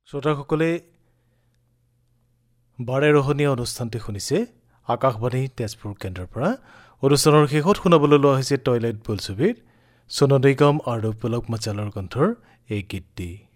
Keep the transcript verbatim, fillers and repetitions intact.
শ্ৰোতাসকলে বাৰেৰহণীয়া অনুষ্ঠানটি শুনিছে আকাশবাণী তেজপুৰ কেন্দ্ৰৰ পৰা। অনুষ্ঠানৰ শেষত শুনাবলৈ লোৱা হৈছে টয়লেট বোলছবিৰ সোনু নিগম আৰু পুলক মচালৰ কণ্ঠৰ এই গীতটি।